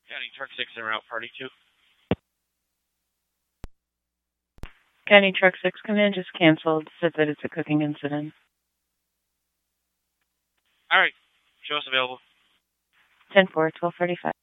County Truck 6 en route, party 2. County Truck 6 command just canceled. Said that it's a cooking incident. Alright. Show us available. 10-4, 12:35.